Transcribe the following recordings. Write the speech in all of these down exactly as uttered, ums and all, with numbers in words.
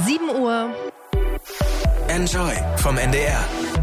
sieben Uhr. Enjoy vom N D R.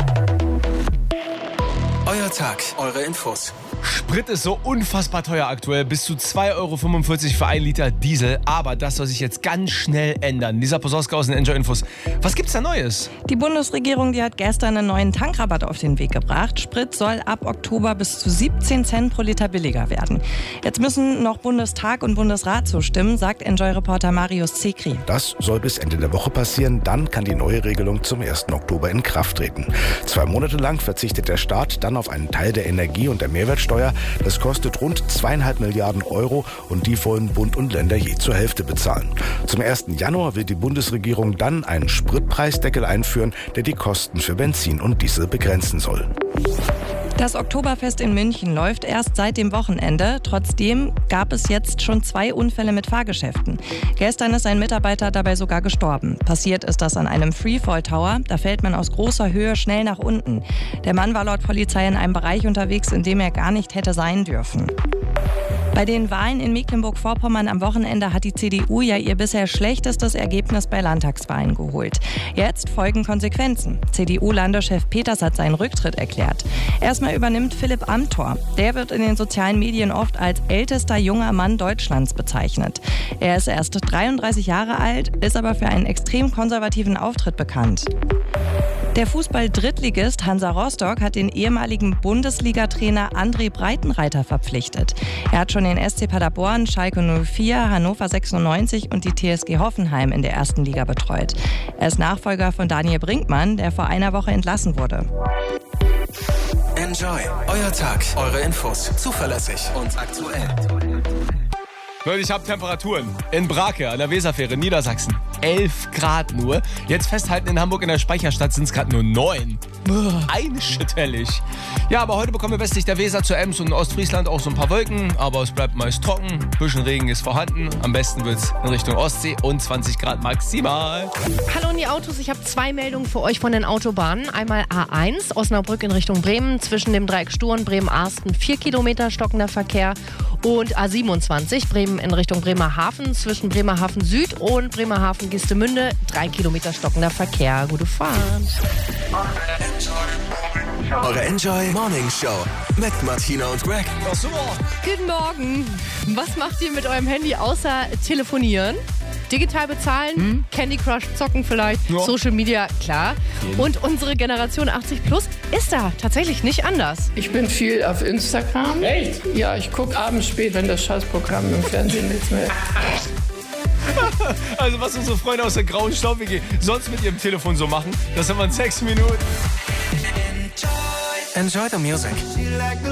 Euer Tag, eure Infos. Sprit ist so unfassbar teuer aktuell, bis zu zwei Euro fünfundvierzig für ein Liter Diesel. Aber das soll sich jetzt ganz schnell ändern. Lisa Posauska aus den Enjoy Infos. Was gibt's da Neues? Die Bundesregierung, die hat gestern einen neuen Tankrabatt auf den Weg gebracht. Sprit soll ab Oktober bis zu siebzehn Cent pro Liter billiger werden. Jetzt müssen noch Bundestag und Bundesrat zustimmen, sagt Enjoy-Reporter Marius Zekri. Das soll bis Ende der Woche passieren. Dann kann die neue Regelung zum ersten Oktober in Kraft treten. Zwei Monate lang verzichtet der Staat dann auf einen Teil der Energie- und der Mehrwertsteuer. Das kostet rund zweieinhalb Milliarden Euro und die wollen Bund und Länder je zur Hälfte bezahlen. Zum ersten Januar will die Bundesregierung dann einen Spritpreisdeckel einführen, der die Kosten für Benzin und Diesel begrenzen soll. Das Oktoberfest in München läuft erst seit dem Wochenende. Trotzdem gab es jetzt schon zwei Unfälle mit Fahrgeschäften. Gestern ist ein Mitarbeiter dabei sogar gestorben. Passiert ist das an einem Freefall-Tower. Da fällt man aus großer Höhe schnell nach unten. Der Mann war laut Polizei in einem Bereich unterwegs, in dem er gar nicht hätte sein dürfen. Bei den Wahlen in Mecklenburg-Vorpommern am Wochenende hat die C D U ja ihr bisher schlechtestes Ergebnis bei Landtagswahlen geholt. Jetzt folgen Konsequenzen. C D U-Landeschef Peters hat seinen Rücktritt erklärt. Erstmal übernimmt Philipp Amthor. Der wird in den sozialen Medien oft als ältester junger Mann Deutschlands bezeichnet. Er ist erst dreiunddreißig Jahre alt, ist aber für einen extrem konservativen Auftritt bekannt. Der Fußball-Drittligist Hansa Rostock hat den ehemaligen Bundesliga-Trainer André Breitenreiter verpflichtet. Er hat schon den S C Paderborn, Schalke null vier, Hannover sechsundneunzig und die T S G Hoffenheim in der ersten Liga betreut. Er ist Nachfolger von Daniel Brinkmann, der vor einer Woche entlassen wurde. Enjoy, euer Tag, eure Infos, zuverlässig und aktuell. Leute, ich habe Temperaturen in Brake an der Weserfähre, Niedersachsen. elf Grad nur. Jetzt festhalten, in Hamburg in der Speicherstadt sind es gerade nur neun. Einschütterlich. Ja, aber heute bekommen wir westlich der Weser zur Ems und in Ostfriesland auch so ein paar Wolken. Aber es bleibt meist trocken. Ein bisschen Regen ist vorhanden. Am besten wird es in Richtung Ostsee und zwanzig Grad maximal. Hallo in die Autos, ich habe zwei Meldungen für euch von den Autobahnen. Einmal A eins, Osnabrück in Richtung Bremen, zwischen dem Dreieck Sturen, Bremen-Arsten, vier Kilometer stockender Verkehr. Und A siebenundzwanzig, Bremen in Richtung Bremerhaven, zwischen Bremerhaven Süd und Bremerhaven Gistemünde, drei Kilometer stockender Verkehr. Gute Fahrt. Eure Enjoy Morning Show mit Martina und Greg. Ach so. Guten Morgen. Was macht ihr mit eurem Handy außer telefonieren? Digital bezahlen, hm? Candy Crush zocken vielleicht, ja. Social Media, klar. Mhm. Und unsere Generation achtzig plus ist da tatsächlich nicht anders. Ich bin viel auf Instagram. Echt? Ja, ich gucke abends spät, wenn das Scheißprogramm im Fernsehen nichts mehr. Also was unsere Freunde aus der grauen Staub-W G sonst mit ihrem Telefon so machen, das haben wir in sechs Minuten. Enjoy the music.